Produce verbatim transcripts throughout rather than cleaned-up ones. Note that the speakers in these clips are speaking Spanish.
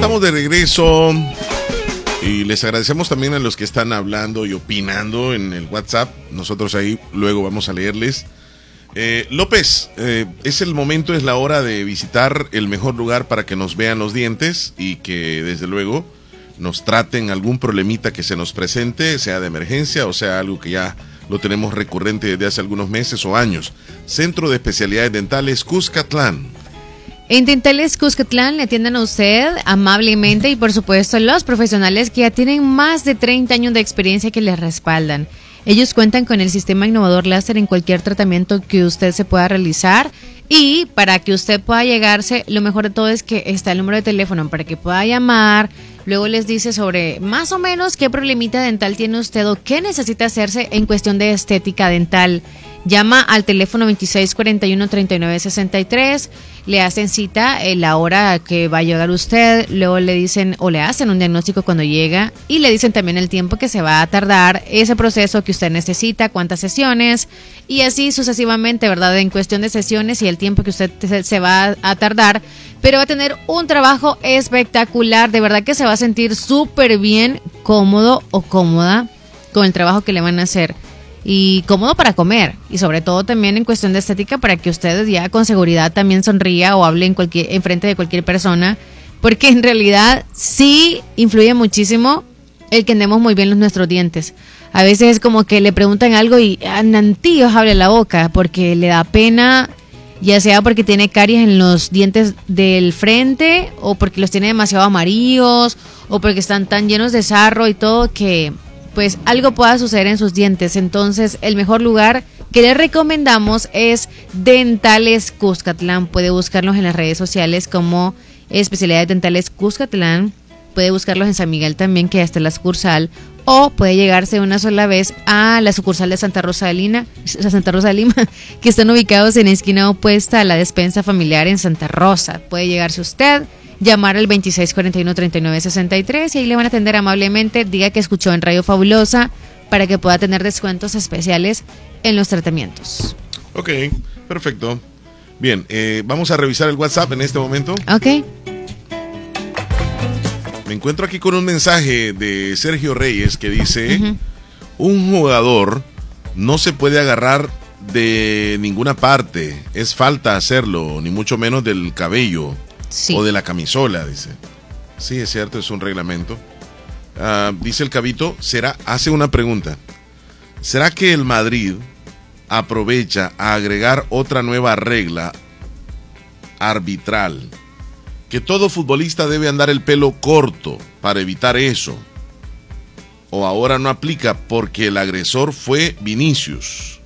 estamos de regreso y les agradecemos también a los que están hablando y opinando en el WhatsApp. Nosotros ahí luego vamos a leerles. Eh, López, eh, es el momento, es la hora de visitar el mejor lugar para que nos vean los dientes y que desde luego nos traten algún problemita que se nos presente, sea de emergencia o sea algo que ya lo tenemos recurrente desde hace algunos meses o años. Centro de Especialidades Dentales Cuscatlán. En Dentales Cuscatlán le atienden a usted amablemente y por supuesto los profesionales que ya tienen más de treinta años de experiencia que les respaldan. Ellos cuentan con el sistema innovador láser en cualquier tratamiento que usted se pueda realizar y para que usted pueda llegarse, lo mejor de todo es que está el número de teléfono para que pueda llamar. Luego les dice sobre más o menos qué problemita dental tiene usted o qué necesita hacerse en cuestión de estética dental. Llama al teléfono veintiséis cuarenta y uno, treinta y nueve sesenta y tres, le hacen cita en la hora que va a llegar usted, luego le dicen o le hacen un diagnóstico cuando llega y le dicen también el tiempo que se va a tardar ese proceso que usted necesita, cuántas sesiones y así sucesivamente, ¿verdad? En cuestión de sesiones y el tiempo que usted se va a tardar, pero va a tener un trabajo espectacular, de verdad que se va a sentir súper bien, cómodo o cómoda con el trabajo que le van a hacer. Y cómodo para comer y sobre todo también en cuestión de estética para que ustedes ya con seguridad también sonría o hable en cualquier en frente de cualquier persona, porque en realidad sí influye muchísimo el que andemos muy bien los nuestros dientes. A veces es como que le preguntan algo y nantillos abre la boca porque le da pena, ya sea porque tiene caries en los dientes del frente o porque los tiene demasiado amarillos o porque están tan llenos de sarro y todo que pues algo pueda suceder en sus dientes. Entonces, el mejor lugar que les recomendamos es Dentales Cuscatlán. Puede buscarlos en las redes sociales como Especialidades Dentales Cuscatlán. Puede buscarlos en San Miguel también, que ya está la sucursal. O puede llegarse una sola vez a la sucursal de Santa Rosa de Lima, Santa Rosa de Lima, que están ubicados en la esquina opuesta a la despensa familiar en Santa Rosa. Puede llegarse usted, llamar al veintiséis cuarenta y uno, treinta y nueve sesenta y tres y ahí le van a atender amablemente. Diga que escuchó en Radio Fabulosa para que pueda tener descuentos especiales en los tratamientos. Ok, perfecto. Bien, eh, vamos a revisar el WhatsApp en este momento. Ok. Me encuentro aquí con un mensaje de Sergio Reyes que dice: uh-huh. Un jugador no se puede agarrar de ninguna parte, es falta hacerlo, ni mucho menos del cabello. Sí. O de la camisola, dice. Sí, es cierto, es un reglamento. Uh, dice el Cabito, será, hace una pregunta. ¿Será que el Madrid aprovecha a agregar otra nueva regla arbitral? Que todo futbolista debe andar el pelo corto para evitar eso. O ahora no aplica porque el agresor fue Vinicius.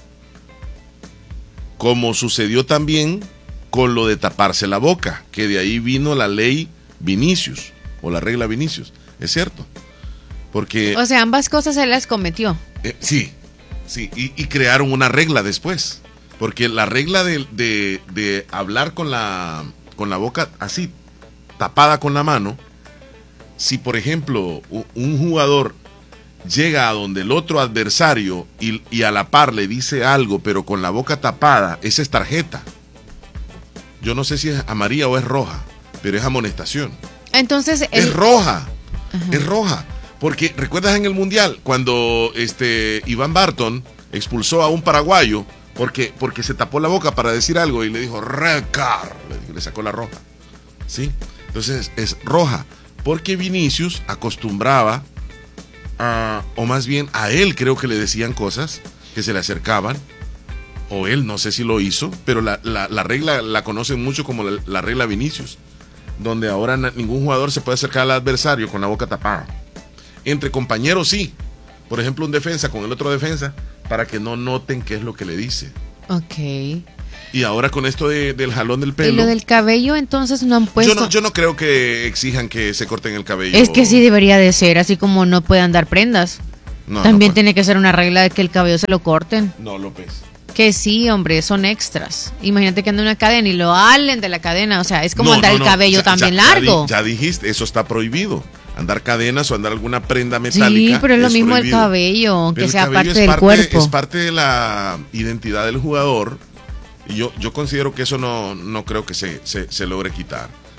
Como sucedió también con lo de taparse la boca, que de ahí vino la ley Vinicius, o la regla Vinicius, es cierto, porque... O sea, ambas cosas se las cometió. Eh, sí, sí, y, y crearon una regla después, porque la regla de, de, de hablar con la, con la boca así, tapada con la mano, si por ejemplo un jugador llega a donde el otro adversario y, y a la par le dice algo, pero con la boca tapada, esa es tarjeta. Yo no sé si es amarilla o es roja, pero es amonestación. Entonces el... es roja, Ajá. es roja, porque recuerdas en el mundial cuando este Iván Barton expulsó a un paraguayo porque porque se tapó la boca para decir algo y le dijo red card, le, le sacó la roja, sí. Entonces es roja, porque Vinicius acostumbraba a, o más bien a él creo que le decían cosas que se le acercaban. O él, no sé si lo hizo, pero la, la, la regla la conocen mucho como la, la regla Vinicius, donde ahora na, ningún jugador se puede acercar al adversario con la boca tapada. Entre compañeros sí, por ejemplo un defensa con el otro defensa, para que no noten qué es lo que le dice. Ok. Y ahora con esto de, del jalón del pelo. ¿Y lo del cabello entonces no han puesto? Yo no, yo no creo que exijan que se corten el cabello. Es que sí debería de ser, así como no puedan dar prendas. No, También no tiene que ser una regla de que el cabello se lo corten. No, López. Que sí, hombre, son extras. Imagínate que anda una cadena y lo halen de la cadena. O sea, es como no, andar no, no. el cabello ya, también ya, largo. Ya, ya dijiste, eso está prohibido. Andar cadenas o andar alguna prenda metálica. Sí, pero es lo es mismo prohibido. el cabello, aunque pero sea cabello parte del parte, cuerpo. Es parte de la identidad del jugador. Y yo, yo considero que eso no, no creo que se, se, se logre quitar.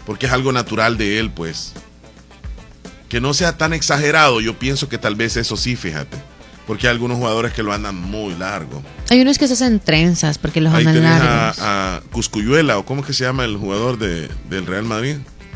porque es algo natural de él, pues. Que no sea tan exagerado, yo pienso que tal vez eso sí, fíjate. Porque hay algunos jugadores que lo andan muy largo. Hay unos que se hacen trenzas porque los Ahí andan tenés largos. a, a Cuscuyuela, o cómo es que se llama el jugador de, del Real Madrid.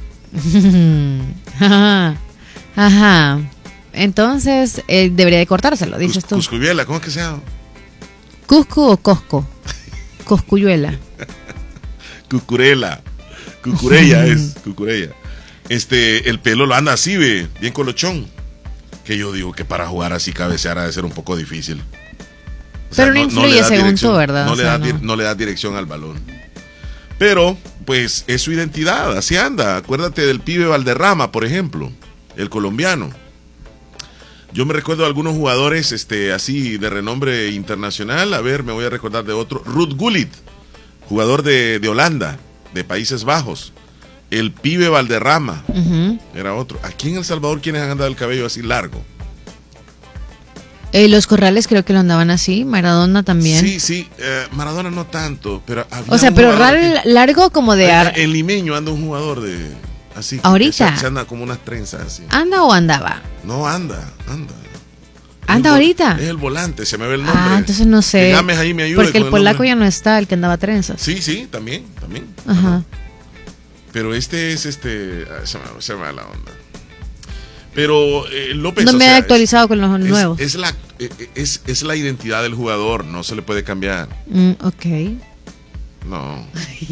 Ajá. Ajá. Entonces, eh, debería de cortárselo, dices Cus, tú. Cuscuyuela, ¿cómo es que se llama? ¿Cuscu o Cosco? Coscuyuela. Cucurella. Cucurella es, Cucurella. Este, el pelo lo anda así, ve, bien colochón. Que yo digo que para jugar así cabecear ha de ser un poco difícil. O sea, Pero no, no influye le da según dirección, tú, ¿verdad? No, O le sea, da, no. no le da dirección al balón. Pero, pues, es su identidad, así anda. Acuérdate del pibe Valderrama, por ejemplo, el colombiano. Yo me recuerdo de algunos jugadores este, así de renombre internacional. A ver, me voy a recordar de otro. Ruud Gullit, jugador de, de Holanda, de Países Bajos. El pibe Valderrama, Uh-huh. era otro. Aquí en El Salvador, ¿quiénes han andado el cabello así largo? Eh, los Corrales creo que lo andaban así, Maradona también. Sí, sí, eh, Maradona no tanto, pero había O sea, un pero jugador rar- que- largo como de... ar- en Limeño anda un jugador de así. que ¿Ahorita? Se, se anda como unas trenzas así. ¿Anda o andaba? No, anda, anda. ¿Anda Es el ahorita? vol- Es el volante, se me ve el nombre. Ah, entonces no sé. Que Gámez ahí me ayude Porque el con polaco nombre. ya no está, el que andaba trenzas. Sí, sí, también, también. Ajá. Pero este es este. ah, Se me, se me va la onda. Pero eh, López. No o me he sea, actualizado con los es, nuevos. Es, es la, eh, es, es la identidad del jugador, no se le puede cambiar. Mm, ok. No.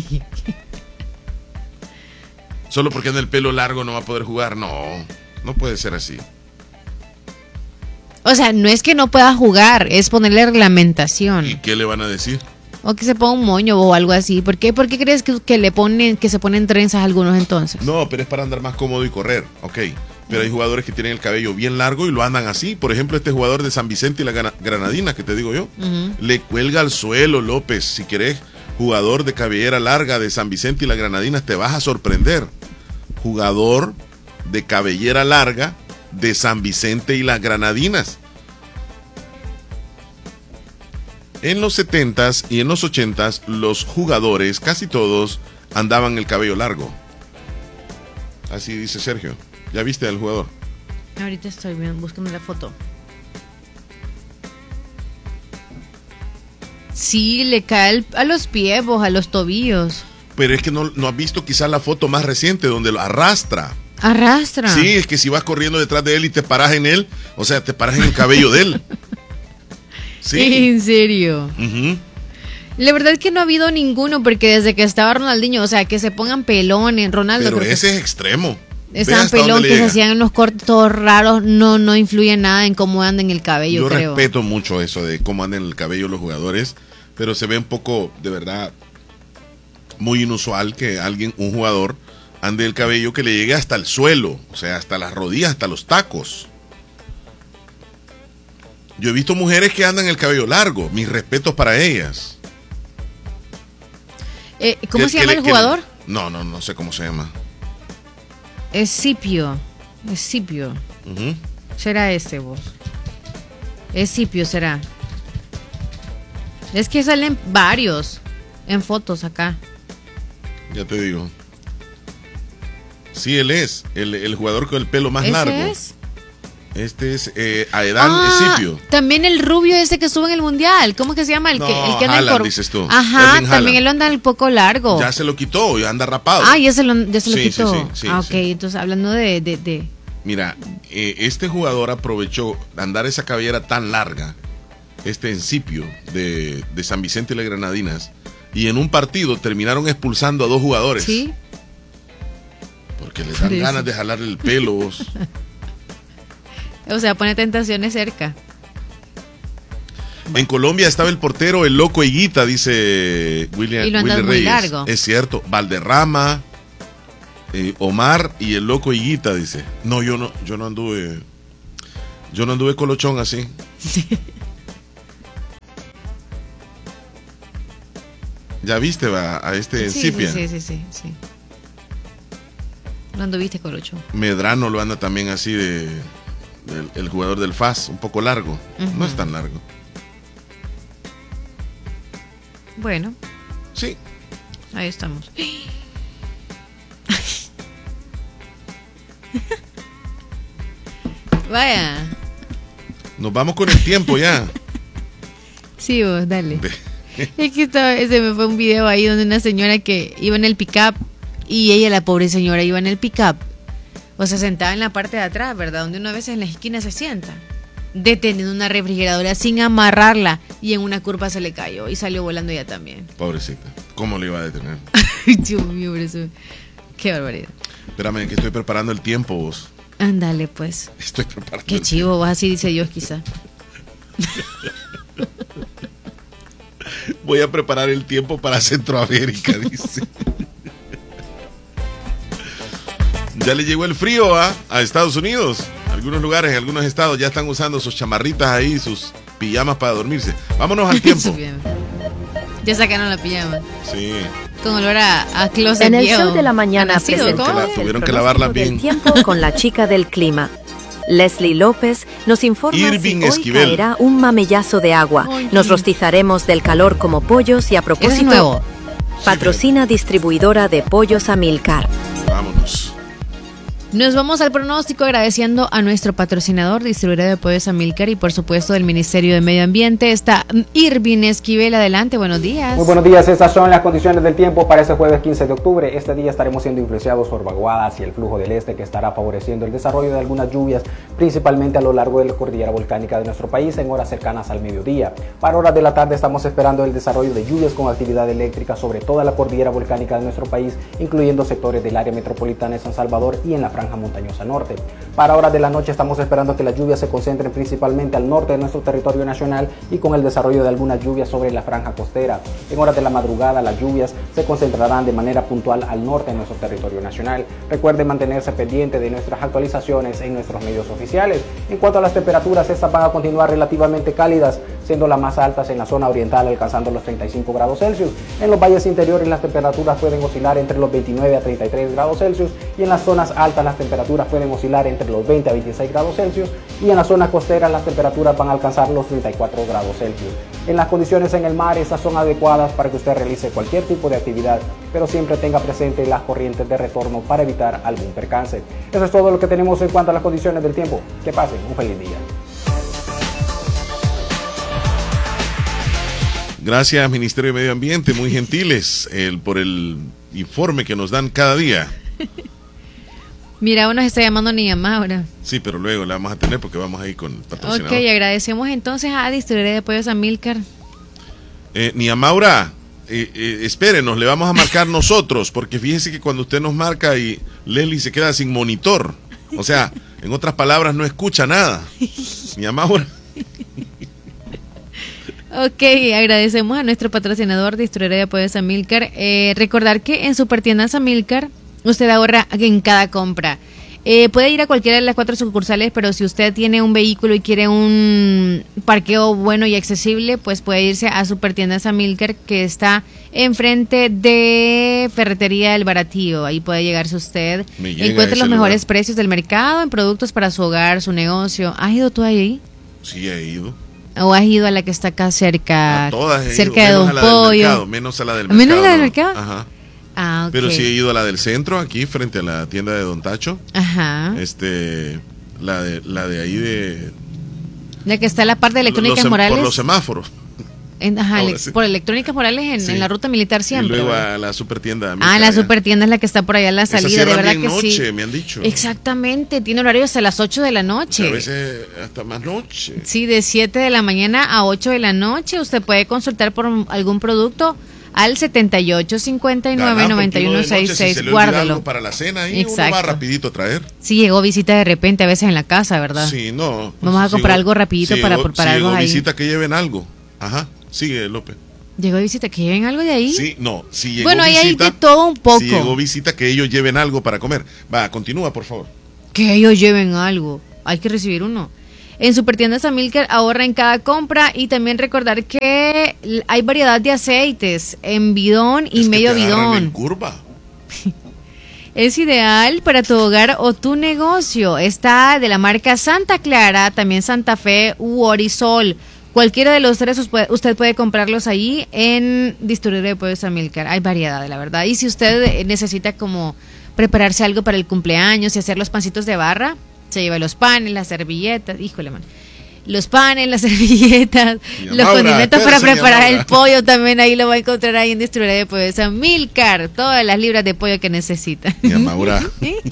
Solo porque anda el pelo largo no va a poder jugar. No, no puede ser así. O sea, no es que no pueda jugar, es ponerle reglamentación. ¿Y qué le van a decir? O que se ponga un moño o algo así. ¿Por qué, ¿Por qué crees que, que le ponen, que se ponen trenzas algunos entonces? No, pero es para andar más cómodo y correr, ok. Pero hay jugadores que tienen el cabello bien largo y lo andan así. Por ejemplo, este jugador de San Vicente y la Gana- Granadina, que te digo yo, Ujú. le cuelga al suelo, López. Si querés, jugador de cabellera larga de San Vicente y la Granadinas, te vas a sorprender. Jugador de cabellera larga de San Vicente y las Granadinas. En los setentas y en los ochentas, los jugadores, casi todos, andaban el cabello largo. Así dice Sergio. ¿Ya viste al jugador? Ahorita estoy viendo, buscando la foto. Sí, le cae el- a los pies, vos, a los tobillos. Pero es que no, no has visto quizás la foto más reciente donde lo arrastra. Arrastra. Sí, es que si vas corriendo detrás de él y te paras en él, o sea, te paras en el cabello de él. Sí. En serio. Ujú. La verdad es que no ha habido ninguno, porque desde que estaba Ronaldinho, o sea, que se pongan pelones, Ronaldo. Pero creo que ese es extremo. Ve estaban hasta dónde pelón, le que se llega. hacían unos cortes todos raros, no, no influye nada en cómo andan el cabello, Yo creo. respeto mucho eso de cómo andan el cabello los jugadores, pero se ve un poco, de verdad, muy inusual que alguien, un jugador, ande el cabello que le llegue hasta el suelo, o sea, hasta las rodillas, hasta los tacos. Yo he visto mujeres que andan el cabello largo, mis respetos para ellas. Eh, ¿Cómo Que- se que llama le- el que jugador? le- no, no, no sé cómo se llama. Escipio. Escipio. Ujú. Será ese vos. Escipio será. Es que salen varios en fotos acá. Ya te digo. Sí, él es, el, el jugador con el pelo más ¿Ese largo. es? Este es eh, Aedán Ah, Escipio. también el rubio ese que estuvo en el mundial. ¿Cómo que se llama? El No, que, el que anda en Haaland, cor- dices tú. Ajá, Erling también Haaland. él anda un poco largo. Ya se lo quitó, ya anda rapado. Ah, ya se lo, ya se lo Sí, sí, quitó. sí, sí, ah, ok, sí. entonces hablando de, de, de- Mira, eh, este jugador aprovechó andar esa cabellera tan larga, este Encipio de, de San Vicente y las Granadinas, y en un partido terminaron expulsando a dos jugadores. Sí. Porque les dan Por eso. ganas de jalarle el pelo. vos. O sea, pone tentaciones cerca. En Colombia estaba el portero, el loco Higuita, dice William Y lo andan Willy muy Reyes. largo. Es cierto, Valderrama, eh, Omar y el loco Higuita, dice. No, yo no, yo no anduve, yo no anduve colochón así. Ya viste, va, a este Sí, sí, Encipia. sí, sí, sí, sí. No anduviste, Colocho. Medrano lo anda también así de, del- el jugador del F A S, un poco largo. Ujú. No es tan largo. Bueno, Sí. ahí estamos. Vaya. Nos vamos con el tiempo ya. Sí, vos, dale. Es que estaba, ese me fue un video ahí donde una señora que iba en el pick-up y ella, la pobre señora, iba en el pick-up. O sea, sentada en la parte de atrás, ¿verdad? Donde uno a veces en la esquina se sienta. Deteniendo una refrigeradora sin amarrarla y en una curva se le cayó y salió volando ella también. Pobrecita. ¿Cómo le iba a detener? Dios mío, por eso. Qué barbaridad. Espérame, que estoy preparando el tiempo, vos. Ándale, pues. Estoy preparando. Qué chivo, vos, así dice Dios, quizá. Voy a preparar el tiempo para Centroamérica, dice. Ya le llegó el frío ¿ah? a Estados Unidos. Algunos lugares, en algunos estados ya están usando sus chamarritas ahí, sus pijamas para dormirse. Vámonos al tiempo. Ya sacaron la pijama. Sí. Con olor a, a closet. En el viejo. show de la mañana presentó que la, tuvieron que lavarla bien. El tiempo con la chica del clima. Leslie López nos informa Irving si hoy Esquivel. caerá un mamellazo de agua. Ay, nos rostizaremos del calor como pollos y a propósito, es nuevo. patrocina distribuidora de pollos Amilcar. Vámonos. Nos vamos al pronóstico agradeciendo a nuestro patrocinador, distribuidor de pollos Amilcar y por supuesto del Ministerio de Medio Ambiente. Está Irving Esquivel, adelante, buenos días. Muy buenos días, estas son las condiciones del tiempo para este jueves quince de octubre. Este día estaremos siendo influenciados por vaguadas y el flujo del este que estará favoreciendo el desarrollo de algunas lluvias, principalmente a lo largo de la cordillera volcánica de nuestro país en horas cercanas al mediodía. Para horas de la tarde estamos esperando el desarrollo de lluvias con actividad eléctrica sobre toda la cordillera volcánica de nuestro país, incluyendo sectores del área metropolitana de San Salvador y en la franja montañosa norte. Para horas de la noche estamos esperando que las lluvias se concentren principalmente al norte de nuestro territorio nacional y con el desarrollo de algunas lluvias sobre la franja costera. En horas de la madrugada las lluvias se concentrarán de manera puntual al norte de nuestro territorio nacional. Recuerde mantenerse pendiente de nuestras actualizaciones en nuestros medios oficiales. En cuanto a las temperaturas, estas van a continuar relativamente cálidas, siendo las más altas en la zona oriental alcanzando los treinta y cinco grados Celsius. En los valles interiores las temperaturas pueden oscilar entre los veintinueve a treinta y tres grados Celsius y en las zonas altas las temperaturas pueden oscilar entre los veinte a veintiséis grados Celsius y en la zona costera las temperaturas van a alcanzar los treinta y cuatro grados Celsius. En las condiciones en el mar, estas son adecuadas para que usted realice cualquier tipo de actividad, pero siempre tenga presente las corrientes de retorno para evitar algún percance. Eso es todo lo que tenemos en cuanto a las condiciones del tiempo. Que pasen un feliz día. Gracias, Ministerio de Medio Ambiente, muy gentiles el, por el informe que nos dan cada día. Mira, uno se está llamando Niña Maura. Sí, pero luego la vamos a tener porque vamos a ir con el patrocinador. Ok, agradecemos entonces a Distribuidora de Pollos Amilcar. Eh, Niña Maura, eh, eh, espérenos, le vamos a marcar nosotros, porque fíjese que cuando usted nos marca y Leslie se queda sin monitor, o sea, en otras palabras, no escucha nada. Niña Maura. Ok, agradecemos a nuestro patrocinador Distribuidora de Pollos Amilcar. Eh, recordar que en Supertiendas Amilcar usted ahorra en cada compra. Eh, puede ir a cualquiera de las cuatro sucursales, pero si usted tiene un vehículo y quiere un parqueo bueno y accesible, pues puede irse a Supertiendas Amilcar, que está enfrente de Ferretería El Baratío. Ahí puede llegarse usted. Encuentre los mejores lugar. precios del mercado en productos para su hogar, su negocio. ¿Has ido tú ahí? Sí, he ido. ¿O has ido a la que está acá cerca? A todas he cerca ido, de Don menos a la Pollo. del mercado, menos a la del mercado. ¿Menos a la del no. mercado? Ajá. Ah, okay. Pero sí he ido a la del centro, aquí frente a la tienda de Don Tacho. Ajá. Este, la de, la de ahí de... La que está en la parte de Electrónicas los, Morales. Por los semáforos. En, ajá, Ahora le, sí. Por Electrónicas Morales en, Sí. en la ruta militar siempre. Y luego ¿verdad? a la supertienda. Ah, la supertienda es la que está por allá en la Esa salida, de verdad bien que noche, sí. me han dicho. Exactamente, tiene horario hasta las ocho de la noche. A veces hasta más noche. Sí, de siete de la mañana a ocho de la noche. Usted puede consultar por algún producto al setenta y ocho, cincuenta y nueve, noventa y uno, sesenta y seis. Si se le Guárdalo. algo para la cena ahí, Exacto. uno va rapidito a traer. Sí, llegó visita de repente a veces en la casa, ¿verdad? Sí, no. Vamos a comprar si algo rapidito si para llegó, preparar si algo llegó ahí. visita que lleven algo. Ajá, sigue López. Llegó visita que lleven algo de ahí. Sí, no, si llegó Bueno, ahí visita, hay de todo un poco. Si llegó visita, que ellos lleven algo para comer. Va, continúa, por favor. Que ellos lleven algo. Hay que recibir uno. En Supertiendas Amilcar ahorra en cada compra y también recordar que hay variedad de aceites en bidón y Es que medio te agarran bidón. en curva. Es ideal para tu hogar o tu negocio. Está de la marca Santa Clara, también Santa Fe u Orisol. Cualquiera de los tres usted puede comprarlos ahí en Distribuidora de Pollos Amilcar. Hay variedad, la verdad. Y si usted necesita como prepararse algo para el cumpleaños y hacer los pancitos de barra, Se lleva los panes, las servilletas, híjole, man. Los panes, las servilletas, los Maura, condimentos para preparar el pollo también ahí lo va a encontrar ahí en Distribuidora de Pollo. O sea, Milcar, todas las libras de pollo que necesita. Ya, Maura.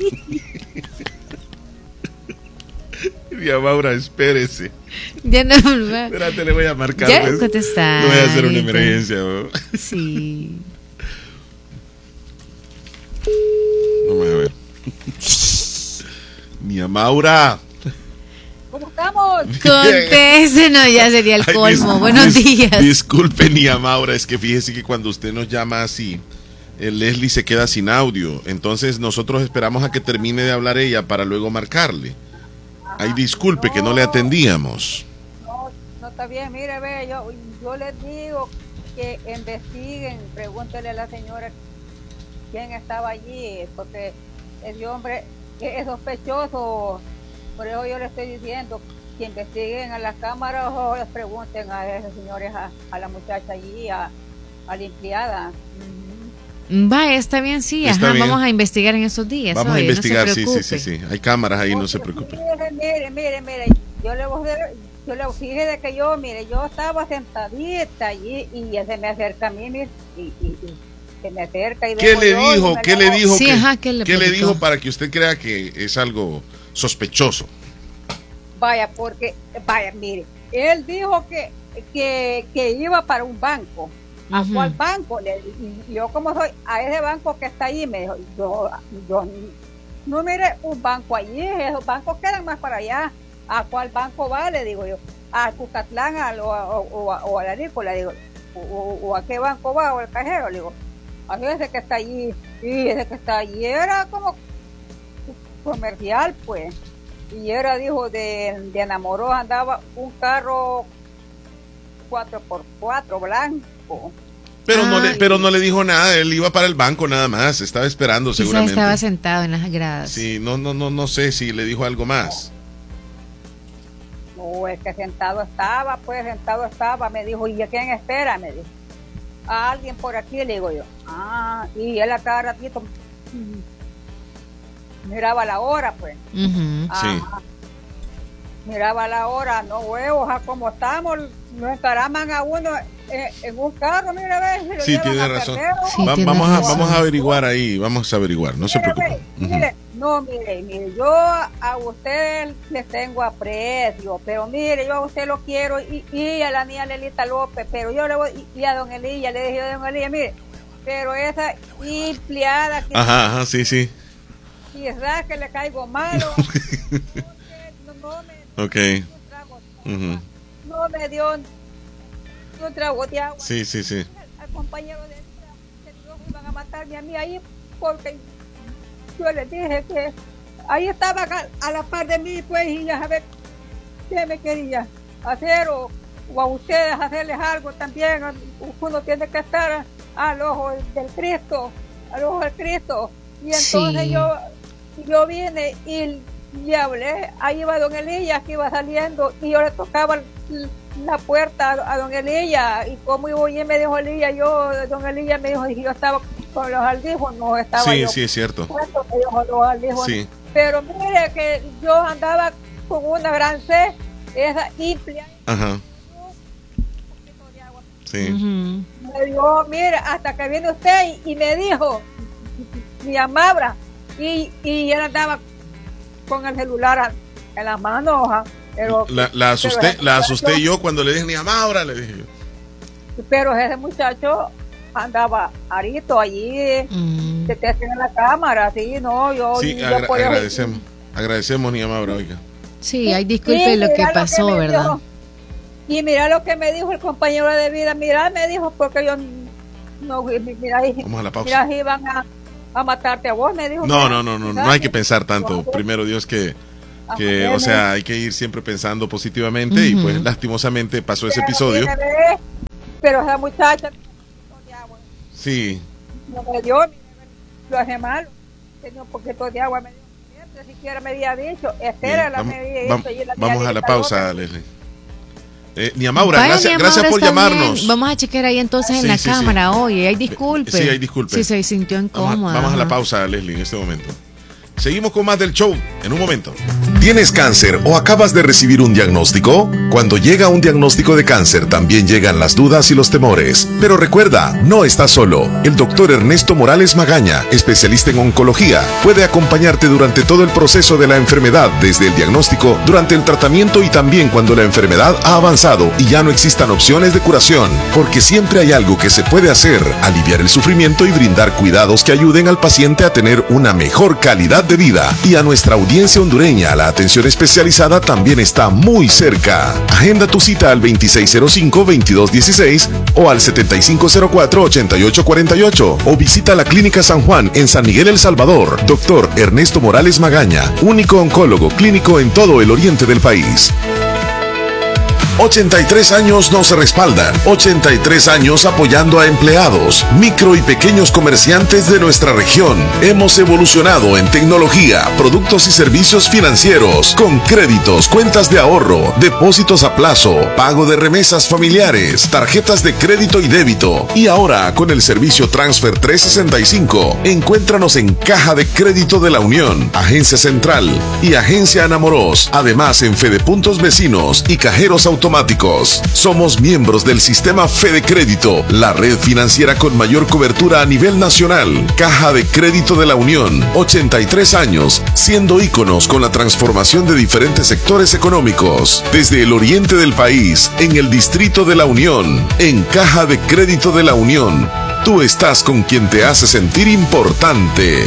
Ya, Maura, espérese. Ya no, espérate, le voy a marcar. Ya pues. contestar. No voy a hacer una emergencia. ¿No? Sí. Vamos a ver. Ni a Maura. ¿Cómo estamos? Contese, no, ya sería el colmo. Ay, dis, Buenos dis, días. Disculpe, ni a Maura, es que fíjese que cuando usted nos llama así, el Leslie se queda sin audio. Entonces nosotros esperamos a que termine de hablar ella para luego marcarle. Ay, disculpe no, que no le atendíamos. No, no está bien, mire, ve, yo, yo les digo que investiguen, pregúntele a la señora quién estaba allí, porque ese hombre es sospechoso. Por eso yo le estoy diciendo que investiguen a las cámaras o les pregunten a esos señores, a, a la muchacha allí, a, a la empleada. Uh-huh. Va, está bien, sí, está ajá, bien. Vamos a investigar en esos días. Vamos oye, a investigar, no sí, sí, sí, sí. Hay cámaras ahí, no, no se preocupe. Mire, mire, mire, mire, yo le voy a yo le fijé de que yo, mire, yo estaba sentadita allí y se me acerca a mí, mire, y, y, y se me acerca y ¿Qué le yo, dijo? ¿Qué le dijo? Sí, que, ajá, ¿qué le, ¿qué le dijo para que usted crea que es algo sospechoso? Vaya, porque, vaya, mire, él dijo que, que, que iba para un banco. ¿A uh-huh. cuál banco? Le, y yo como soy, a ese banco que está ahí, me dijo, yo, yo no mire un banco allí, esos bancos quedan más para allá. ¿A cuál banco va? Le digo yo, a Cucatlán a, o, o, o a la Nicola, digo, o, o, o a qué banco va, o el cajero, le digo, a ese que está allí, y ese que está allí era como comercial, pues. Y era, dijo, de, de enamoró, andaba un carro cuatro por cuatro blanco. Pero no, le, pero no le dijo nada, él iba para el banco nada más, estaba esperando quizás seguramente. Estaba sentado en las gradas. Sí, no, no, no, no sé si le dijo algo más. No, es que sentado estaba, pues sentado estaba, me dijo, ¿y a quién espera? Me dijo, a alguien por aquí, le digo yo. Ah, y él a cada ratito miraba la hora, pues. Uh-huh. Ah, sí. Miraba la hora, no huevos, a como estamos, nos encaraman a uno en, en un carro, mira, ve. Sí, tiene razón. Sí, Va, tiene vamos, razón. A, vamos a averiguar ahí, vamos a averiguar, no mire, se preocupe. Ve, mire, uh-huh. No, mire, mire, yo a usted les tengo aprecio, pero mire, yo a usted lo quiero y, y a la niña Lelita López, pero yo le voy, y a don Elías, le dije a don Elías, mire, pero esa empleada que... Ajá, ajá, sí, sí. Quizás que le caigo malo. no, no me, ok. Uh-huh. No me dio un trago de agua. Sí, sí, sí. Al, al compañero de él, que luego iban a matarme a mí ahí, porque yo les dije que ahí estaba a, a la par de mí, pues, y ya saber qué me quería hacer, o, o a ustedes hacerles algo también. Uno tiene que estar al ojo del Cristo, al ojo del Cristo. Y entonces sí. yo yo vine y le hablé, ahí iba don Elías que iba saliendo y yo le tocaba la puerta a, a don Elías, y como iba y me dijo Elías, yo, don Elías me dijo, y yo estaba con los audífonos, estaba sí, yo. Sí, es cierto. Puesto, me dijo, los audífonos. Sí. Pero mire que yo andaba con una gran sed, esa implia. Ajá. Sí. Uh-huh. Me dijo, mire, hasta que viene usted y, y me dijo, mi amabra, y, y él andaba con el celular en las manos. Pero, la, la asusté, pero la asusté muchacho, yo cuando le dije ni amabra, le dije yo. Pero ese muchacho andaba arito allí, mm. se te hacen en la cámara, sí, no, yo. Sí, yo agra- agradecemos, ir. agradecemos ni amabra, oiga. Sí, hay disculpe sí, lo que pasó, lo que ¿verdad? Dijo, y mira lo que me dijo el compañero de vida, mira, me dijo, porque yo no, mira, vamos a la pausa. Mira, iban a a matarte a vos, me dijo. No, no, no, no, no hay que pensar tanto. Primero Dios que, que o sea, hay que ir siempre pensando positivamente. Uh-huh. Y pues lastimosamente pasó pero ese episodio. Ver, pero esa muchacha de agua. Sí. No me dio, lo hace mal. Tenía un poquito de agua, me dio siempre, siquiera me había dicho, espera, la me había dicho. La vamos a la pausa, Leslie. Eh, ni a Maura, Vaya, gracias, gracias por llamarnos. Bien. Vamos a chequear ahí entonces sí, en la sí, cámara. Sí. Oye, hay disculpe. Sí, hay disculpe. Si se sintió incómoda. Vamos, a, vamos a la pausa, Leslie, en este momento. Seguimos con más del show en un momento. ¿Tienes cáncer o acabas de recibir un diagnóstico? Cuando llega un diagnóstico de cáncer también llegan las dudas y los temores. Pero recuerda, no estás solo. El doctor Ernesto Morales Magaña, especialista en oncología, puede acompañarte durante todo el proceso de la enfermedad, desde el diagnóstico, durante el tratamiento y también cuando la enfermedad ha avanzado y ya no existan opciones de curación. Porque siempre hay algo que se puede hacer: aliviar el sufrimiento y brindar cuidados que ayuden al paciente a tener una mejor calidad de vida. Y a nuestra audiencia hondureña, la atención especializada también está muy cerca. Agenda tu cita al veintiséis cero cinco, veintidós dieciséis o al setenta y cinco cero cuatro, ochenta y ocho cuarenta y ocho o visita la Clínica San Juan en San Miguel, El Salvador. Doctor Ernesto Morales Magaña, único oncólogo clínico en todo el oriente del país. ochenta y tres años nos respaldan. ochenta y tres años apoyando a empleados, micro y pequeños comerciantes de nuestra región. Hemos evolucionado en tecnología, productos y servicios financieros, con créditos, cuentas de ahorro, depósitos a plazo, pago de remesas familiares, tarjetas de crédito y débito. Y ahora con el servicio Transfer trescientos sesenta y cinco. Encuéntranos en Caja de Crédito de la Unión, Agencia Central y Agencia Anamoros. Además en Fedepuntos Vecinos y Cajeros Automáticos. Somos miembros del sistema Fede Crédito, la red financiera con mayor cobertura a nivel nacional. Caja de Crédito de la Unión, ochenta y tres años, siendo íconos con la transformación de diferentes sectores económicos. Desde el oriente del país, en el Distrito de la Unión, en Caja de Crédito de la Unión, tú estás con quien te hace sentir importante.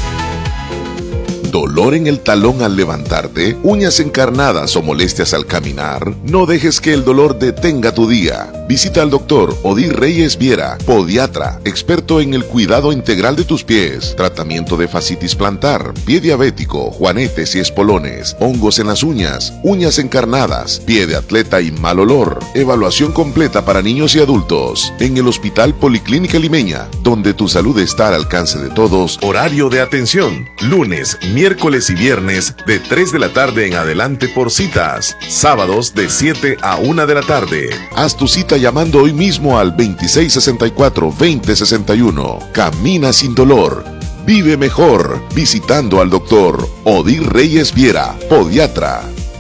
¿Dolor en el talón al levantarte? ¿Uñas encarnadas o molestias al caminar? No dejes que el dolor detenga tu día. Visita al doctor Odir Reyes Viera, podiatra, experto en el cuidado integral de tus pies, tratamiento de fascitis plantar, pie diabético, juanetes y espolones, hongos en las uñas, uñas encarnadas, pie de atleta y mal olor. Evaluación completa para niños y adultos en el Hospital Policlínica Limeña, donde tu salud está al alcance de todos. Horario de atención: lunes, miércoles y viernes de tres de la tarde en adelante por citas. Sábados de siete a una de la tarde. Haz tu cita llamando hoy mismo al veintiséis sesenta y cuatro, veinte sesenta y uno. Camina sin dolor. Vive mejor visitando al doctor Odir Reyes Viera, podiatra.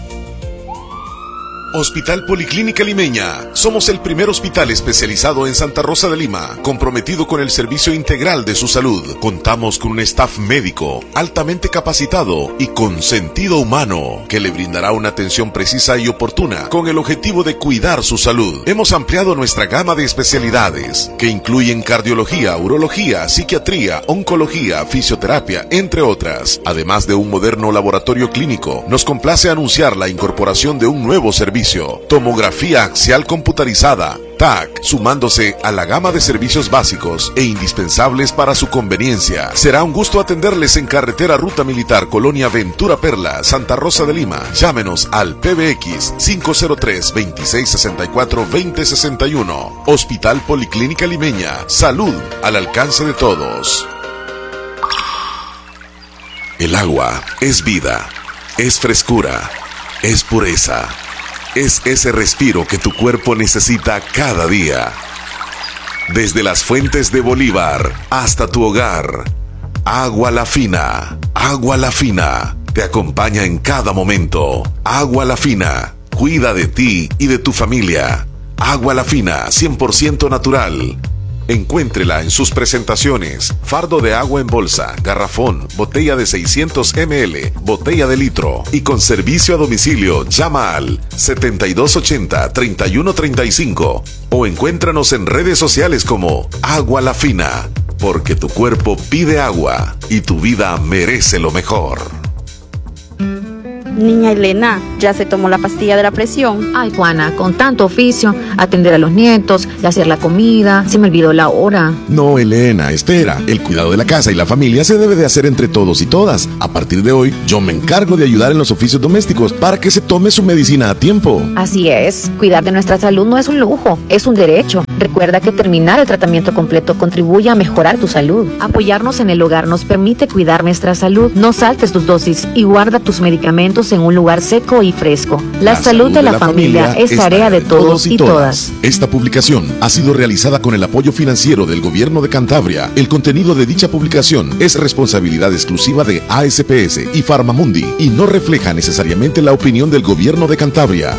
Hospital Policlínica Limeña. Somos el primer hospital especializado en Santa Rosa de Lima, comprometido con el servicio integral de su salud. Contamos con un staff médico altamente capacitado y con sentido humano, que le brindará una atención precisa y oportuna con el objetivo de cuidar su salud. Hemos ampliado nuestra gama de especialidades, que incluyen cardiología, urología, psiquiatría, oncología, fisioterapia, entre otras. Además de un moderno laboratorio clínico, nos complace anunciar la incorporación de un nuevo servicio: tomografía axial computarizada, T A C, sumándose a la gama de servicios básicos e indispensables para su conveniencia. Será un gusto atenderles en carretera Ruta Militar, Colonia Ventura Perla, Santa Rosa de Lima. Llámenos al P B X cinco cero tres, veintiséis sesenta y cuatro, veinte sesenta y uno. Hospital Policlínica Limeña. Salud al alcance de todos. El agua es vida, es frescura, es pureza. Es ese respiro que tu cuerpo necesita cada día. Desde las fuentes de Bolívar hasta tu hogar, Agua La Fina. Agua La Fina te acompaña en cada momento. Agua La Fina cuida de ti y de tu familia. Agua La Fina, cien por ciento natural. Encuéntrela en sus presentaciones: fardo de agua en bolsa, garrafón, botella de seiscientos mililitros, botella de litro, y con servicio a domicilio. Llama al setenta y dos ochenta, treinta y uno treinta y cinco o encuéntranos en redes sociales como Agua La Fina, porque tu cuerpo pide agua y tu vida merece lo mejor. Niña Elena, ¿ya se tomó la pastilla de la presión? Ay, Juana, con tanto oficio, atender a los nietos, y hacer la comida, se me olvidó la hora. No, Elena, espera. El cuidado de la casa y la familia se debe de hacer entre todos y todas. A partir de hoy, yo me encargo de ayudar en los oficios domésticos para que se tome su medicina a tiempo. Así es, cuidar de nuestra salud no es un lujo, es un derecho. Recuerda que terminar el tratamiento completo contribuye a mejorar tu salud. Apoyarnos en el hogar nos permite cuidar nuestra salud. No saltes tus dosis y guarda tus medicamentos en un lugar seco y fresco. La, la salud, salud de la, de la familia, familia es tarea de todos y todas. todas. Esta publicación ha sido realizada con el apoyo financiero del Gobierno de Cantabria. El contenido de dicha publicación es responsabilidad exclusiva de A S P S y Farmamundi y no refleja necesariamente la opinión del Gobierno de Cantabria.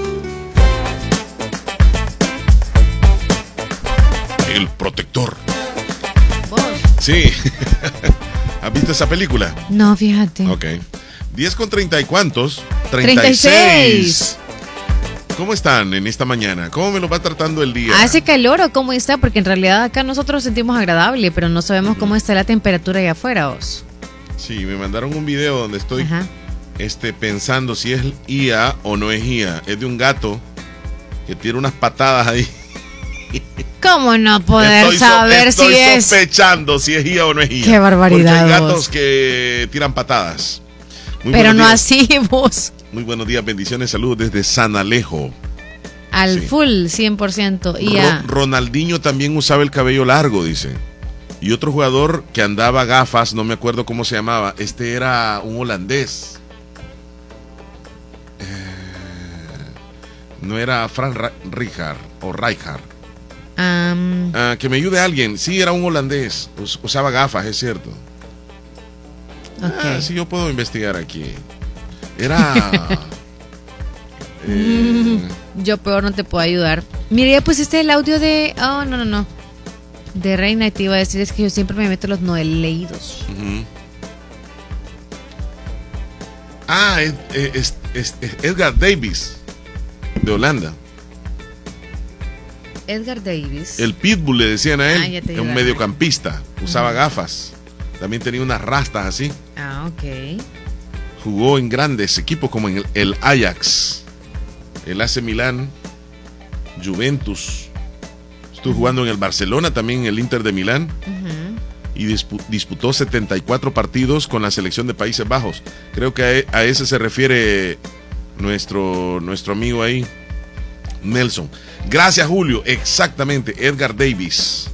El protector. ¿Vos? Sí. ¿Has visto esa película? No, fíjate. Ok. diez con treinta y cuántos? treinta y seis. ¿Cómo están en esta mañana? ¿Cómo me lo va tratando el día? ¿Hace calor o cómo está? Porque en realidad acá nosotros sentimos agradable, pero no sabemos cómo está la temperatura allá afuera, vos. Sí, me mandaron un video donde estoy Ajá. este, pensando si es I A o no es I A. Es de un gato que tiene unas patadas ahí. ¿Cómo no poder estoy so- saber estoy si es? sospechando si es I A o no es I A. Qué barbaridad, Porque hay vos. gatos que tiran patadas. Muy Pero buenos no días. así, vos. Muy buenos días, bendiciones, saludos desde San Alejo. Al Sí. full, cien por ciento. Y ya. Ro- Ronaldinho también usaba el cabello largo, dice. Y otro jugador que andaba gafas, no me acuerdo cómo se llamaba. Este era un holandés. Eh, no era Frank Ra- Rijkaard o Rijkaard. Am, Ah, que me ayude alguien. Sí, era un holandés. Us- usaba gafas, es cierto. ok. Ah, sí, yo puedo investigar aquí. Era... eh, Yo peor no te puedo ayudar. Mire, ya pusiste el audio de... Oh, no, no, no. De Reina, y te iba a decir, es que yo siempre me meto los no leídos. Ujú. Ah, es, es- es- es Edgar Davies, de Holanda. Edgar Davis. El Pitbull le decían a él, Ah, ya te es un ayudaron. mediocampista, usaba gafas, también tenía unas rastas así. Ah, ok. Jugó en grandes equipos como en el, el Ajax, el A C Milán, Juventus. Estuvo jugando en el Barcelona, también en el Inter de Milán. Ujú. Y dispu- disputó setenta y cuatro partidos con la selección de Países Bajos. Creo que a, e- a ese se refiere nuestro, nuestro amigo ahí, Nelson. Gracias, Julio. Exactamente, Edgar Davis.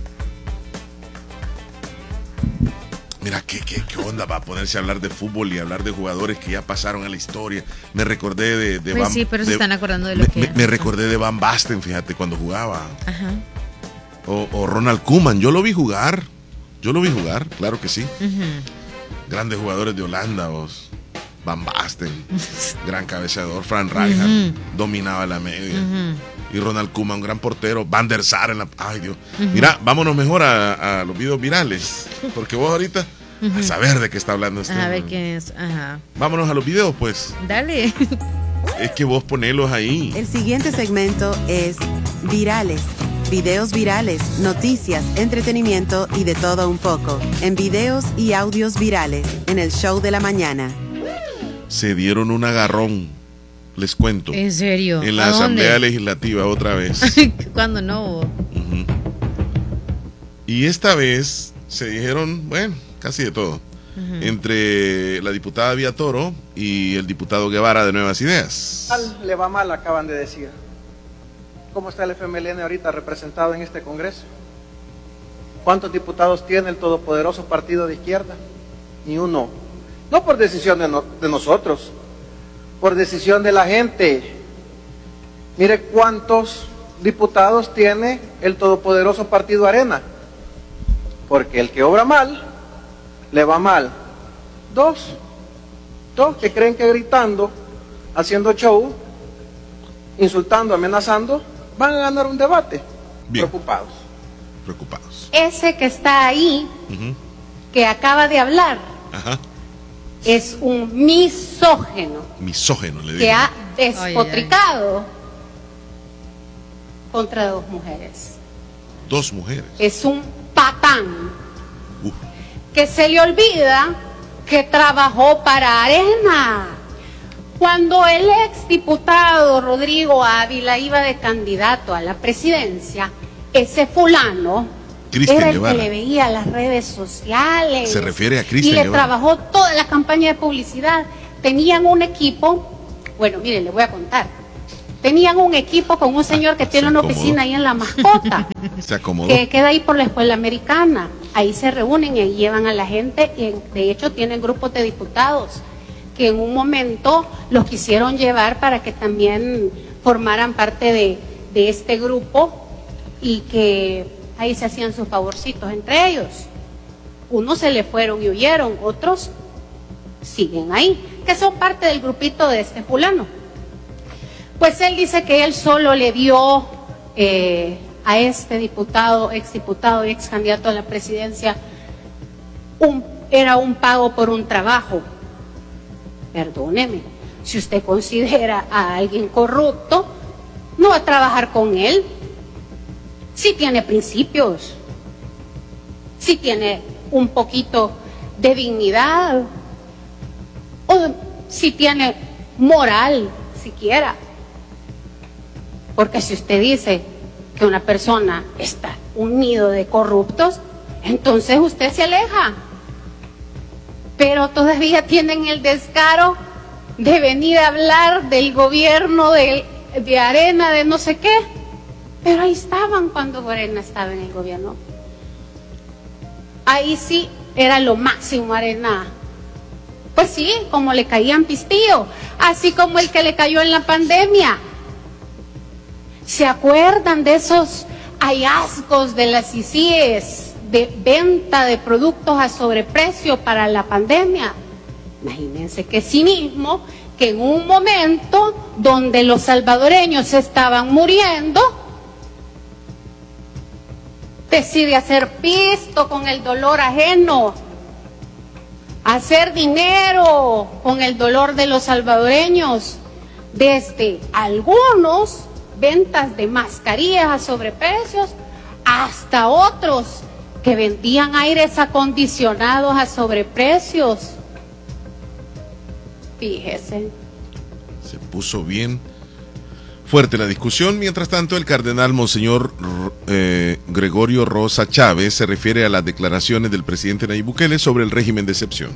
Mira, ¿qué, qué, qué onda va a ponerse a hablar de fútbol y hablar de jugadores que ya pasaron a la historia? Me recordé de, de Pues Van- sí, pero se de- están acordando de lo me, que... me- me recordé de Van Basten, fíjate, cuando jugaba. Ajá. O, o Ronald Koeman, yo lo vi jugar. Yo lo vi jugar, claro que sí. Ujú. Grandes jugadores de Holanda, vos. Van Basten, gran cabeceador. Frank Rijkaard, Ujú. dominaba la media. Ujú. Y Ronald Koeman, un gran portero. Van der Sar en la... Ay, Dios. Mira, vámonos mejor a, a los videos virales. Porque vos ahorita, a saber de qué está hablando este. A ver quién es. Ajá. Vámonos a los videos, pues. Dale. Es que vos ponelos ahí. El siguiente segmento es Virales. Videos virales, noticias, entretenimiento y de todo un poco. En videos y audios virales, en el show de la mañana. Se dieron un agarrón, les cuento. En serio. En la ¿A dónde? Asamblea Legislativa otra vez. ¿Cuándo no? Ujú. Y esta vez se dijeron, bueno, casi de todo. Ujú. Entre la diputada Villatoro y el diputado Guevara de Nuevas Ideas. Mal, le va mal, acaban de decir. ¿Cómo está el F M L N ahorita representado en este Congreso? ¿Cuántos diputados tiene el todopoderoso partido de izquierda? Ni uno. No por decisión de, no- de nosotros, por decisión de la gente. Mire cuántos diputados tiene el todopoderoso partido Arena. Porque el que obra mal, le va mal. Dos. Dos que creen que gritando, haciendo show, insultando, amenazando, van a ganar un debate. Bien. Preocupados. Preocupados. Ese que está ahí, Ujú. que acaba de hablar, Ajá. es un misógeno Misógeno, le digo. que ha despotricado contra dos mujeres. Dos mujeres. Es un patán Uf. que se le olvida que trabajó para Arena. Cuando el ex diputado Rodrigo Ávila iba de candidato a la presidencia, ese fulano Cristian era el Guevara. que le veía las redes sociales. Se refiere a Y Cristian le Guevara. trabajó toda la campaña de publicidad. Tenían un equipo, bueno, miren, le voy a contar. Tenían un equipo con un señor que Ah, tiene se una acomodó. oficina ahí en La Mascota, Se acomodó. que queda ahí por la escuela americana. Ahí se reúnen y llevan a la gente. Y de hecho tienen grupos de diputados que en un momento los quisieron llevar para que también formaran parte de, de este grupo y que ahí se hacían sus favorcitos entre ellos. Unos se le fueron y huyeron, otros siguen ahí, que son parte del grupito de este fulano. Pues él dice que él solo le dio eh, a este diputado, exdiputado y ex candidato a la presidencia, un, era un pago por un trabajo. Perdóneme, si usted considera a alguien corrupto, no va a trabajar con él. Si tiene principios, si tiene un poquito de dignidad, o si tiene moral, siquiera. Porque si usted dice que una persona está un nido de corruptos, entonces usted se aleja. Pero todavía tienen el descaro de venir a hablar del gobierno de, de Arena, de no sé qué. Pero ahí estaban cuando Arena estaba en el gobierno. Ahí sí era lo máximo Arena. Pues sí, como le caían pistillo, así como el que le cayó en la pandemia. ¿Se acuerdan de esos hallazgos de las I C I E S de venta de productos a sobreprecio para la pandemia? Imagínense qué cinismo que en un momento donde los salvadoreños estaban muriendo, decide hacer pisto con el dolor ajeno, hacer dinero con el dolor de los salvadoreños, desde algunos ventas de mascarillas a sobreprecios hasta otros que vendían aires acondicionados a sobreprecios. Fíjese. Se puso bien fuerte la discusión. Mientras tanto, el cardenal Monseñor eh, Gregorio Rosa Chávez se refiere a las declaraciones del presidente Nayib Bukele sobre el régimen de excepción.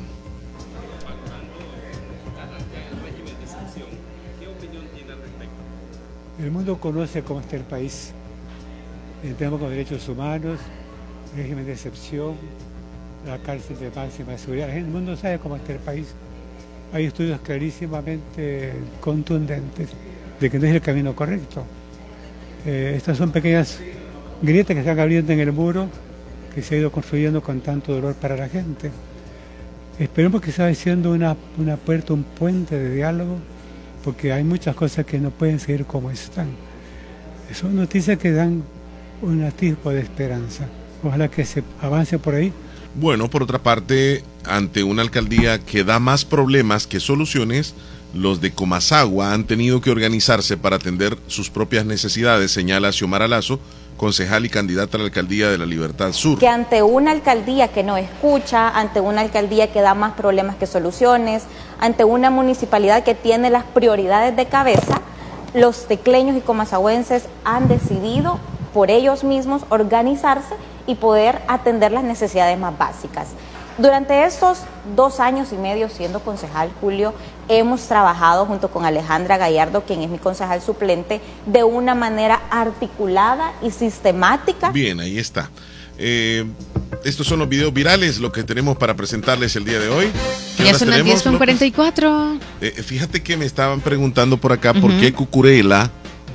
El mundo conoce cómo está el país en temas con derechos humanos, régimen de excepción, la cárcel de máxima seguridad. El mundo sabe cómo está el país. Hay estudios clarísimamente contundentes de que no es el camino correcto. Eh, estas son pequeñas grietas que se están abriendo en el muro que se ha ido construyendo con tanto dolor para la gente. Esperemos que sea siendo una, una puerta, un puente de diálogo, porque hay muchas cosas que no pueden seguir como están. Son noticias que dan un atisbo de esperanza. Ojalá que se avance por ahí. Bueno, por otra parte, ante una alcaldía que da más problemas que soluciones, los de Comasagua han tenido que organizarse para atender sus propias necesidades, señala Xiomara Lazo, concejal y candidata a la alcaldía de la Libertad Sur. Que ante una alcaldía que no escucha, ante una alcaldía que da más problemas que soluciones, ante una municipalidad que tiene las prioridades de cabeza, los tecleños y comasagüenses han decidido por ellos mismos organizarse y poder atender las necesidades más básicas. Durante estos dos años y medio siendo concejal, Julio, hemos trabajado junto con Alejandra Gallardo, quien es mi concejal suplente, de una manera articulada y sistemática. Bien, ahí está. Eh, estos son los videos virales, lo que tenemos para presentarles el día de hoy. Ya son las diez con cuarenta y cuatro. Eh, fíjate que me estaban preguntando por acá, uh-huh. ¿por qué Cucurella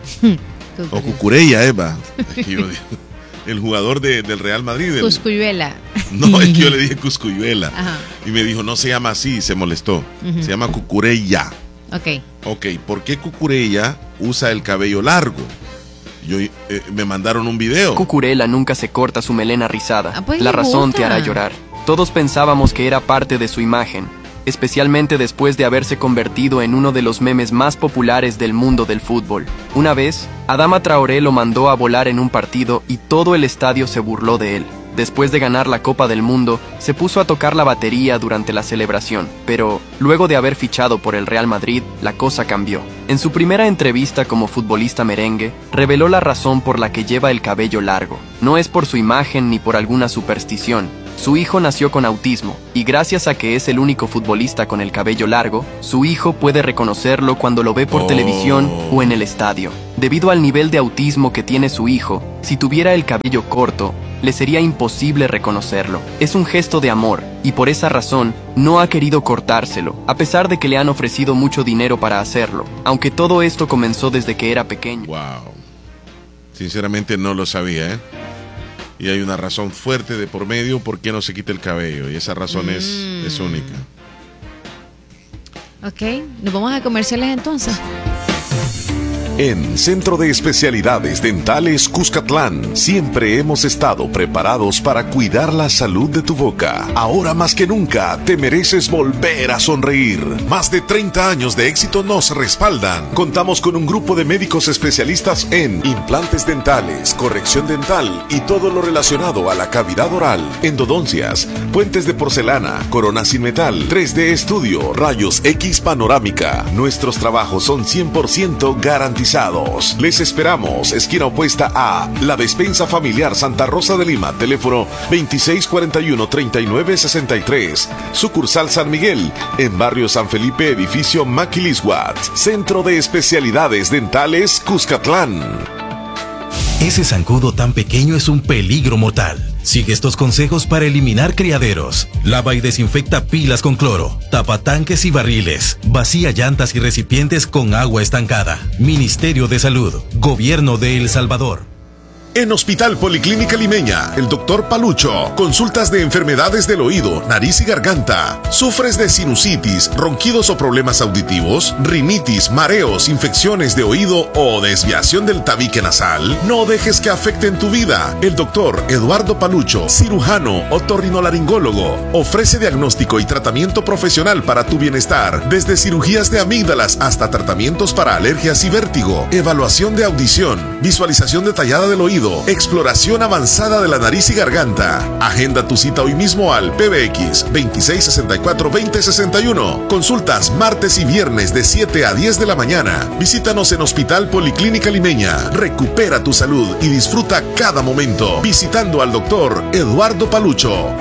o Cucurella, Eva? Es que yo digo, el jugador de, del Real Madrid. El, Cuscuyuela. No, es que yo le dije Cuscuyuela. Ajá. Y me dijo, no se llama así, se molestó. Uh-huh. Se llama Cucurella. Ok. Ok, ¿por qué Cucurella usa el cabello largo? Yo, eh, me mandaron un video. Cucurella nunca se corta su melena rizada. Ah, pues La razón te hará llorar. Todos pensábamos que era parte de su imagen, especialmente después de haberse convertido en uno de los memes más populares del mundo del fútbol. Una vez, Adama Traoré lo mandó a volar en un partido y todo el estadio se burló de él. Después de ganar la Copa del Mundo, se puso a tocar la batería durante la celebración, pero luego de haber fichado por el Real Madrid, la cosa cambió. En su primera entrevista como futbolista merengue, reveló la razón por la que lleva el cabello largo. No es por su imagen ni por alguna superstición. Su hijo nació con autismo, y gracias a que es el único futbolista con el cabello largo, su hijo puede reconocerlo cuando lo ve por oh. televisión o en el estadio. Debido al nivel de autismo que tiene su hijo, si tuviera el cabello corto, le sería imposible reconocerlo. Es un gesto de amor, y por esa razón, no ha querido cortárselo, a pesar de que le han ofrecido mucho dinero para hacerlo, aunque todo esto comenzó desde que era pequeño. Wow. Sinceramente no lo sabía, ¿eh? Y hay una razón fuerte de por medio por qué no se quita el cabello. Y esa razón mm. es, es única. Ok, nos vamos a comerciales entonces. En Centro de Especialidades Dentales Cuscatlán, siempre hemos estado preparados para cuidar la salud de tu boca. Ahora más que nunca, te mereces volver a sonreír. Más de treinta años de éxito nos respaldan. Contamos con un grupo de médicos especialistas en implantes dentales, corrección dental y todo lo relacionado a la cavidad oral, endodoncias, puentes de porcelana, coronas sin metal, tres D estudio, rayos X panorámica. Nuestros trabajos son cien por ciento garantizados. Les esperamos, esquina opuesta a La Despensa Familiar Santa Rosa de Lima, teléfono veintiséis cuarenta y uno, treinta y nueve sesenta y tres, sucursal San Miguel, en barrio San Felipe, edificio Maquilisguat, Centro de Especialidades Dentales Cuscatlán. Ese zancudo tan pequeño es un peligro mortal. Sigue estos consejos para eliminar criaderos. Lava y desinfecta pilas con cloro. Tapa tanques y barriles. Vacía llantas y recipientes con agua estancada. Ministerio de Salud. Gobierno de El Salvador. En Hospital Policlínica Limeña, el doctor Palucho, consultas de enfermedades del oído, nariz y garganta. ¿Sufres de sinusitis, ronquidos o problemas auditivos? ¿Rinitis, mareos, infecciones de oído o desviación del tabique nasal? No dejes que afecten tu vida. El doctor Eduardo Palucho, cirujano otorrinolaringólogo, ofrece diagnóstico y tratamiento profesional para tu bienestar, desde cirugías de amígdalas hasta tratamientos para alergias y vértigo, evaluación de audición, visualización detallada del oído, exploración avanzada de la nariz y garganta. Agenda tu cita hoy mismo al P B X veintiséis sesenta y cuatro, veinte sesenta y uno. Consultas martes y viernes de siete a diez de la mañana. Visítanos en Hospital Policlínica Limeña. Recupera tu salud y disfruta cada momento visitando al doctor Eduardo Palucho.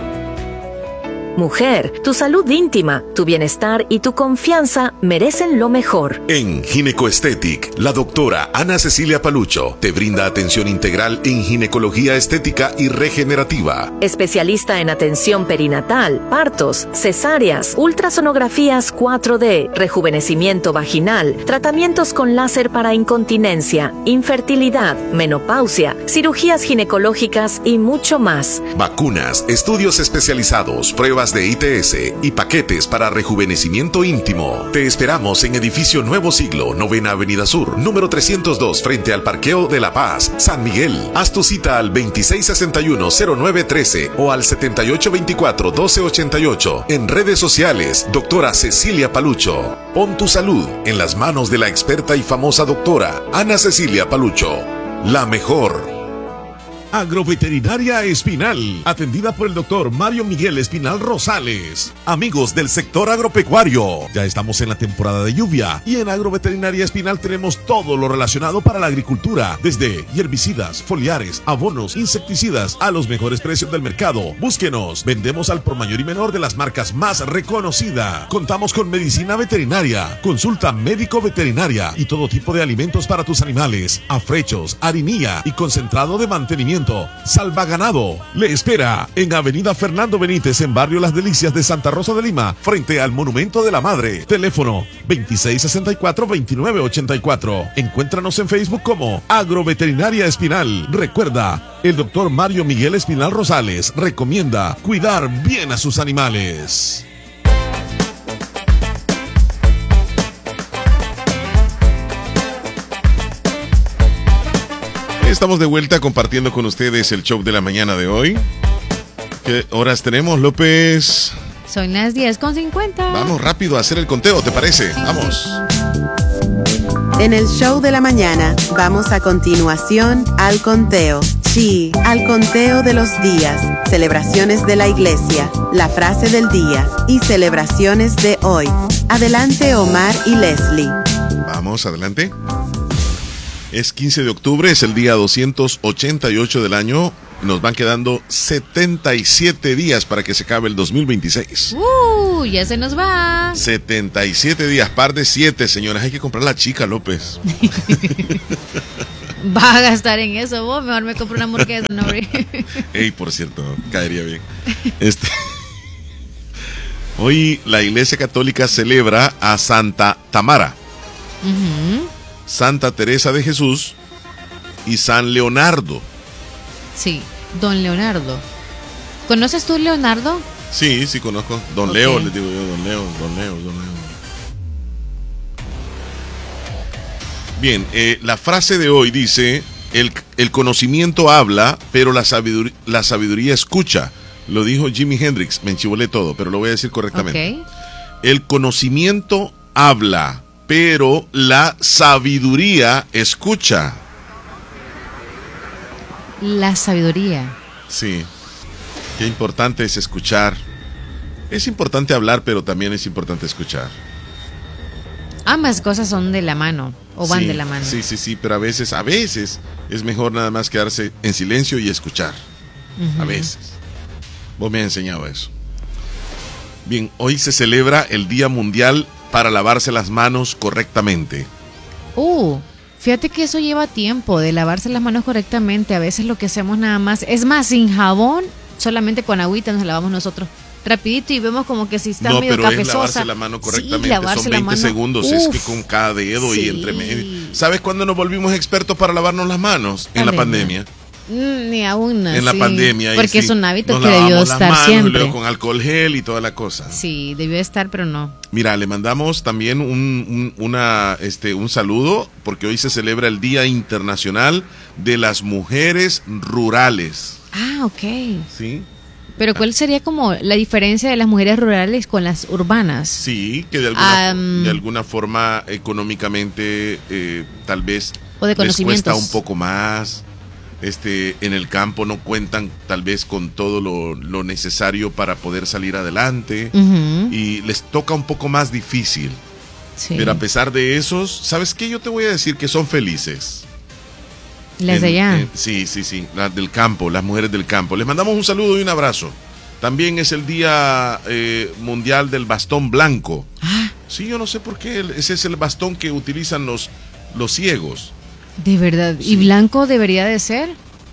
Mujer, tu salud íntima, tu bienestar y tu confianza merecen lo mejor. En Ginecoestetic, la doctora Ana Cecilia Palucho te brinda atención integral en ginecología estética y regenerativa. Especialista en atención perinatal, partos, cesáreas, ultrasonografías cuatro D, rejuvenecimiento vaginal, tratamientos con láser para incontinencia, infertilidad, menopausia, cirugías ginecológicas y mucho más. Vacunas, estudios especializados, pruebas de I T S y paquetes para rejuvenecimiento íntimo. Te esperamos en Edificio Nuevo Siglo, Novena Avenida Sur, número trescientos dos, frente al Parqueo de La Paz, San Miguel. Haz tu cita al veintiséis sesenta y uno, cero nueve trece o al setenta y ocho veinticuatro, doce ochenta y ocho. En redes sociales, doctora Cecilia Palucho. Pon tu salud en las manos de la experta y famosa doctora Ana Cecilia Palucho. La mejor. Agroveterinaria Espinal, atendida por el doctor Mario Miguel Espinal Rosales. Amigos del sector agropecuario, ya estamos en la temporada de lluvia y en Agroveterinaria Espinal tenemos todo lo relacionado para la agricultura, desde herbicidas, foliares, abonos, insecticidas, a los mejores precios del mercado. Búsquenos, vendemos al por mayor y menor de las marcas más reconocidas. Contamos con medicina veterinaria, consulta médico veterinaria y todo tipo de alimentos para tus animales, afrechos, harinilla y concentrado de mantenimiento. Salva Ganado le espera en Avenida Fernando Benítez, en Barrio Las Delicias de Santa Rosa de Lima, frente al Monumento de la Madre. Teléfono veintiséis sesenta y cuatro, veintinueve ochenta y cuatro. Encuéntranos en Facebook como Agroveterinaria Espinal. Recuerda, el doctor Mario Miguel Espinal Rosales recomienda cuidar bien a sus animales. Estamos de vuelta compartiendo con ustedes el show de la mañana de hoy. ¿Qué horas tenemos, López? Son las diez con cincuenta. Vamos rápido a hacer el conteo, ¿te parece? Vamos. En el show de la mañana vamos a continuación al conteo. Sí, al conteo de los días, celebraciones de la iglesia, la frase del día y celebraciones de hoy. Adelante, Omar y Leslie. Vamos, adelante. Es quince de octubre, es el día doscientos ochenta y ocho del año. Nos van quedando setenta y siete días para que se acabe el dos mil veintiséis. ¡Uh! Ya se nos va. setenta y siete días, par de siete, señoras. Hay que comprar la chica, López. Va a gastar en eso, vos. Mejor me compro una hamburguesa, ¿no? Ey, por cierto, caería bien. Este... Hoy la Iglesia Católica celebra a Santa Tamara. Uh-huh. Santa Teresa de Jesús y San Leonardo. Sí, don Leonardo. ¿Conoces tú Leonardo? Sí, sí conozco. Don okay. Leo, le digo yo, don Leo, don Leo, don Leo. Bien, eh, la frase de hoy dice, el, el conocimiento habla, pero la sabiduría, la sabiduría escucha. Lo dijo Jimi Hendrix, me enchivolé todo, pero lo voy a decir correctamente. Okay. El conocimiento habla, pero la sabiduría escucha. La sabiduría. Sí. Qué importante es escuchar. Es importante hablar, pero también es importante escuchar. Ambas cosas son de la mano, o van sí, de la mano. Sí, sí, sí, pero a veces, a veces es mejor nada más quedarse en silencio y escuchar. Uh-huh. A veces. Vos me has enseñado eso. Bien, hoy se celebra el Día Mundial para lavarse las manos correctamente. Uh, fíjate que eso lleva tiempo, de lavarse las manos correctamente. A veces lo que hacemos nada más, es más, sin jabón, solamente con agüita nos lavamos nosotros. Rapidito y vemos como que si está no, medio pero cafezosa. Es lavarse la mano correctamente, sí, lavarse son veinte la mano. segundos, Uf, es que con cada dedo sí. y entre medio. ¿Sabes cuándo nos volvimos expertos para lavarnos las manos? En Pandemia. la pandemia. Mm, ni aún así. En la pandemia. Porque sí, es un hábito nos que debió las estar manos, siempre. Y luego con alcohol gel y toda la cosa. Sí, debió estar, pero no. Mira, le mandamos también un, un, una, este, un saludo, porque hoy se celebra el Día Internacional de las Mujeres Rurales. Ah, ok. Sí. Pero ¿cuál sería como la diferencia de las mujeres rurales con las urbanas? Sí, que de alguna, um, de alguna forma económicamente eh, tal vez o de les cuesta un poco más. Este, en el campo no cuentan tal vez con todo lo, lo necesario para poder salir adelante. Uh-huh. Y les toca un poco más difícil. Sí. Pero a pesar de esos, ¿sabes qué? Yo te voy a decir que son felices. Las de allá. En, sí, sí, sí, las del campo, las mujeres del campo. Les mandamos un saludo y un abrazo. También es el Día eh, Mundial del Bastón Blanco. Ah. Sí, yo no sé por qué. Ese es el bastón que utilizan los, los ciegos. ¿De verdad? Sí. ¿Y blanco debería de ser?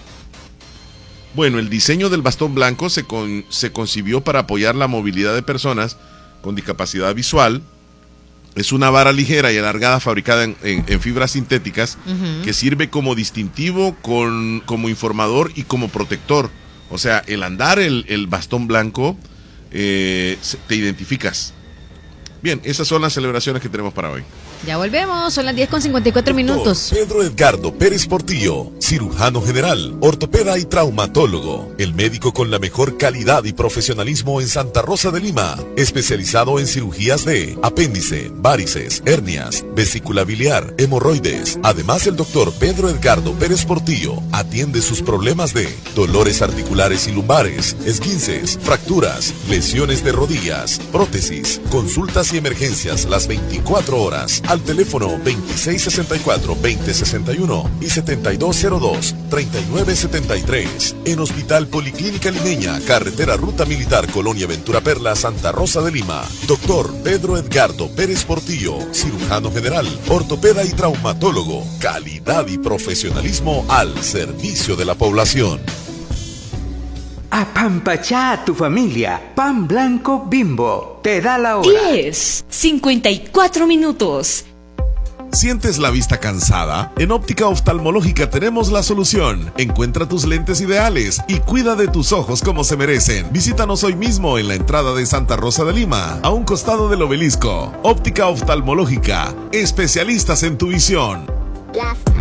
Bueno, el diseño del bastón blanco se, con, se concibió para apoyar la movilidad de personas con discapacidad visual. Es una vara ligera y alargada fabricada en, en, en fibras sintéticas uh-huh. que sirve como distintivo, con, como informador y como protector. O sea, el andar el, el bastón blanco, eh, te identificas. Bien, esas son las celebraciones que tenemos para hoy. Ya volvemos, son las diez con cincuenta y cuatro minutos. Pedro Edgardo Pérez Portillo, cirujano general, ortopeda y traumatólogo. El médico con la mejor calidad y profesionalismo en Santa Rosa de Lima. Especializado en cirugías de apéndice, varices, hernias, vesícula biliar, hemorroides. Además, el doctor Pedro Edgardo Pérez Portillo atiende sus problemas de dolores articulares y lumbares, esguinces, fracturas, lesiones de rodillas, prótesis, consultas y emergencias las veinticuatro horas. Al teléfono veintiséis sesenta y cuatro, veinte sesenta y uno y setenta y dos cero dos, treinta y nueve setenta y tres. En Hospital Policlínica Limeña, carretera Ruta Militar, Colonia Ventura Perla, Santa Rosa de Lima. Doctor Pedro Edgardo Pérez Portillo, cirujano general, ortopeda y traumatólogo. Calidad y profesionalismo al servicio de la población. Apampachá a tu familia. Pan Blanco Bimbo. Te da la hora. diez, cincuenta y cuatro minutos. ¿Sientes la vista cansada? En Óptica Oftalmológica tenemos la solución. Encuentra tus lentes ideales y cuida de tus ojos como se merecen. Visítanos hoy mismo en la entrada de Santa Rosa de Lima, a un costado del obelisco. Óptica Oftalmológica, especialistas en tu visión. Las